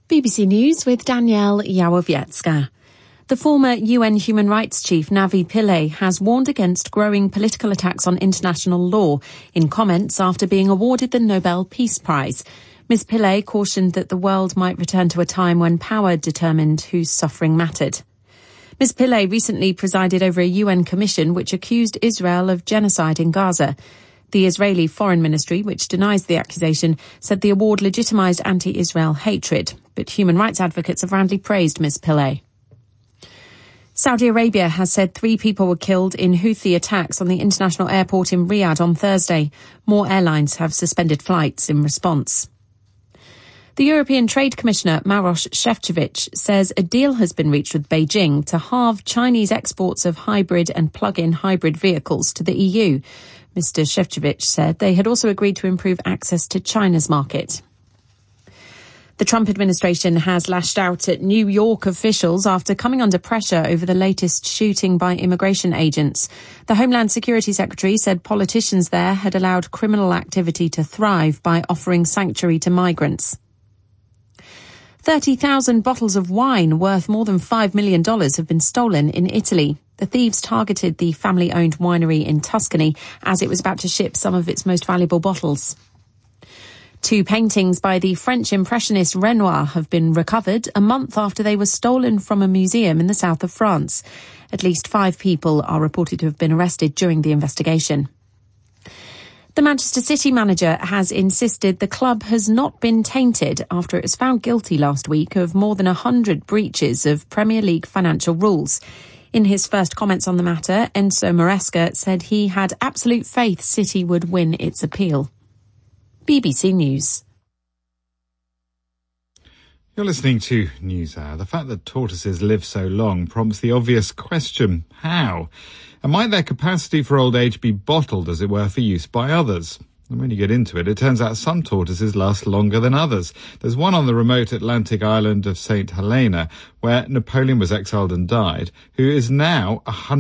BBC News with Danielle Yawowiecka. The former UN Human Rights Chief Navi Pillay has warned against growing political attacks on international law in comments after being awarded the Nobel Peace Prize. Ms Pillay cautioned that the world might return to a time when power determined whose suffering mattered. Ms Pillay recently presided over a UN commission which accused Israel of genocide in Gaza. The Israeli Foreign Ministry, which denies the accusation, said the award legitimised anti-Israel hatred, but human rights advocates have roundly praised Ms Pillay. Saudi Arabia has said 3 people were killed in Houthi attacks on the international airport in Riyadh on Thursday. More airlines have suspended flights in response. The European Trade Commissioner Maroš Šefčovič says a deal has been reached with Beijing to halve Chinese exports of hybrid and plug-in hybrid vehicles to the EU. Mr. Šefčovič said they had also agreed to improve access to China's market. The Trump administration has lashed out at New York officials after coming under pressure over the latest shooting by immigration agents. The Homeland Security Secretary said politicians there had allowed criminal activity to thrive by offering sanctuary to migrants. 30,000 bottles of wine worth more than $5 million have been stolen in Italy. The thieves targeted the family-owned winery in Tuscany as it was about to ship some of its most valuable bottles. 2 paintings by the French impressionist Renoir have been recovered a month after they were stolen from a museum in the south of France. At least 5 people are reported to have been arrested during the investigation. The Manchester City manager has insisted the club has not been tainted after it was found guilty last week of more than 100 breaches of Premier League financial rules. In his first comments on the matter, Enzo Maresca said he had absolute faith City would win its appeal. BBC News. You're listening to NewsHour. The fact that tortoises live so long prompts the obvious question, how? And might their capacity for old age be bottled, as it were, for use by others? And when you get into it, it turns out some tortoises last longer than others. There's one on the remote Atlantic island of St. Helena, where Napoleon was exiled and died, who is now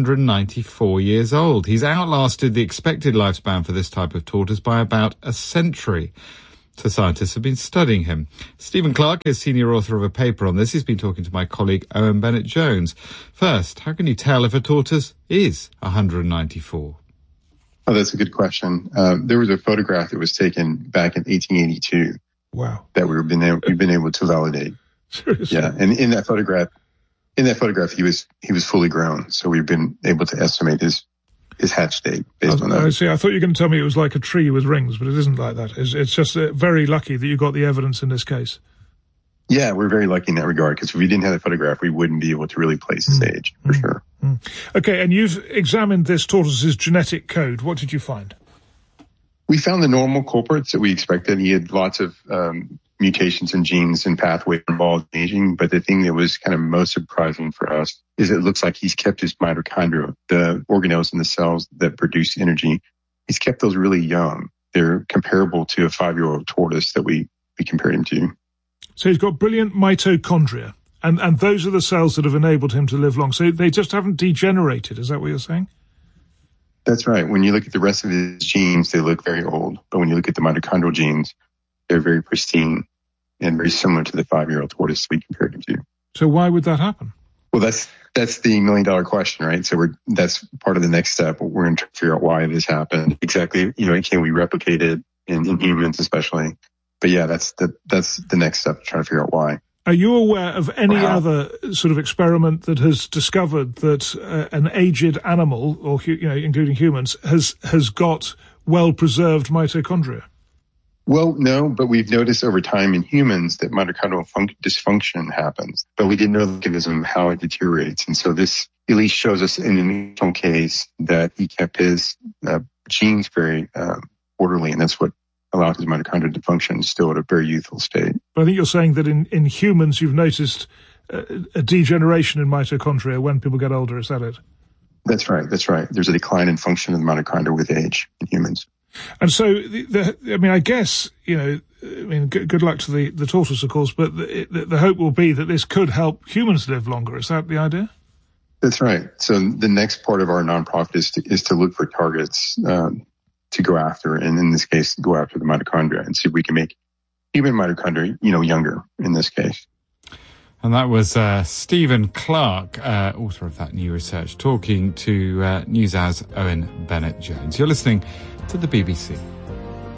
194 years old. He's outlasted the expected lifespan for this type of tortoise by about a century. So scientists have been studying him. Stephen Clark is senior author of a paper on this. He's been talking to my colleague Owen Bennett-Jones. First, how can you tell if a tortoise is 194? Oh, that's a good question. There was a photograph that was taken back in 1882. Wow. That we've been able to validate. Seriously? Yeah, and in that photograph, he was fully grown. So we've been able to estimate his hatch date based on that. I see. I thought you were going to tell me it was like a tree with rings, but it isn't like that. It's just very lucky that you got the evidence in this case. Yeah, we're very lucky in that regard, because if we didn't have the photograph, we wouldn't be able to really place his age, for sure. Okay, and you've examined this tortoise's genetic code. What did you find? We found the normal culprits that we expected. He had lots of mutations in genes and pathways involved in aging, but the thing that was kind of most surprising for us is it looks like he's kept his mitochondria, the organelles in the cells that produce energy. He's kept those really young. They're comparable to a 5-year-old tortoise that we compared him to. So he's got brilliant mitochondria, and those are the cells that have enabled him to live long. So they just haven't degenerated. Is that what you're saying? That's right. When you look at the rest of his genes, they look very old. But when you look at the mitochondrial genes, they're very pristine and very similar to the 5-year-old tortoise we compared him to. So why would that happen? Well, that's the $1 million question, right? So that's part of the next step. We're going to figure out why this happened. Exactly, can we replicate it in humans especially? But yeah, that's the next step, trying to figure out why. Are you aware of any other sort of experiment that has discovered that an aged animal, or including humans, has got well-preserved mitochondria? Well, no, but we've noticed over time in humans that mitochondrial dysfunction happens, but we didn't know the mechanism, how it deteriorates. And so this at least shows us in an initial case that he kept his genes very orderly, and that's what allowed his mitochondria to function still at a very youthful state. But I think you're saying that in humans you've noticed a degeneration in mitochondria when people get older. Is that it? That's right. There's a decline in function of the mitochondria with age in humans. And so, I guess, good luck to the tortoise, of course, but the hope will be that this could help humans live longer. Is that the idea? That's right. So the next part of our nonprofit is to look for targets to go after, and in this case, go after the mitochondria and see if we can make human mitochondria, younger in this case. And that was Stephen Clark, author of that new research, talking to NewsHour's Owen Bennett-Jones. You're listening to the BBC.